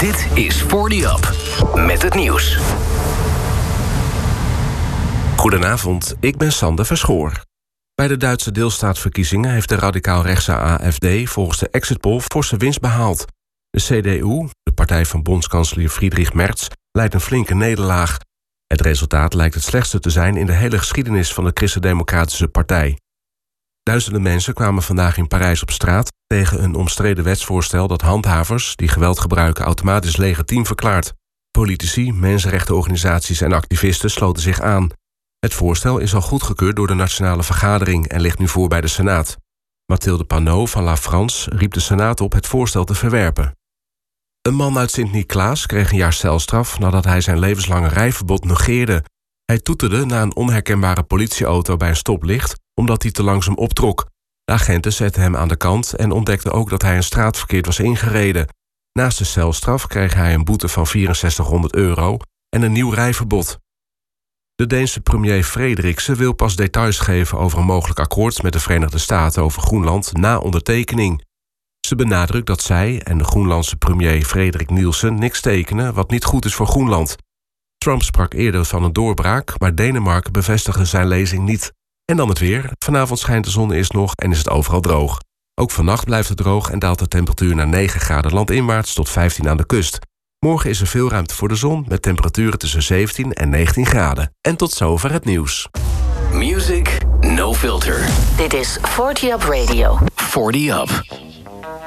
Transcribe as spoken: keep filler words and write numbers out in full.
Dit is forty Up, met het nieuws. Goedenavond, ik ben Sander Verschoor. Bij de Duitse deelstaatverkiezingen heeft de radicaal-rechtse A F D volgens de exit poll forse winst behaald. De C D U, de partij van bondskanselier Friedrich Merz, leidt een flinke nederlaag. Het resultaat lijkt het slechtste te zijn in de hele geschiedenis van de Christen-Democratische Partij. Duizenden mensen kwamen vandaag in Parijs op straat tegen een omstreden wetsvoorstel dat handhavers die geweld gebruiken automatisch legitiem verklaart. Politici, mensenrechtenorganisaties en activisten sloten zich aan. Het voorstel is al goedgekeurd door de Nationale Vergadering en ligt nu voor bij de Senaat. Mathilde Panot van La France riep de Senaat op het voorstel te verwerpen. Een man uit Sint-Niklaas kreeg een jaar celstraf nadat hij zijn levenslange rijverbod negeerde. Hij toeterde na een onherkenbare politieauto bij een stoplicht omdat hij te langzaam optrok. De agenten zetten hem aan de kant en ontdekten ook dat hij een straat verkeerd was ingereden. Naast de celstraf kreeg hij een boete van vierenzestighonderd euro en een nieuw rijverbod. De Deense premier Frederiksen wil pas details geven over een mogelijk akkoord met de Verenigde Staten over Groenland na ondertekening. Ze benadrukt dat zij en de Groenlandse premier Frederik Nielsen niks tekenen wat niet goed is voor Groenland. Trump sprak eerder van een doorbraak, maar Denemarken bevestigde zijn lezing niet. En dan het weer. Vanavond schijnt de zon eerst nog en is het overal droog. Ook vannacht blijft het droog en daalt de temperatuur naar negen graden landinwaarts tot vijftien aan de kust. Morgen is er veel ruimte voor de zon met temperaturen tussen zeventien en negentien graden. En tot zover het nieuws. Music No Filter. Dit is forty Up Radio. forty Up.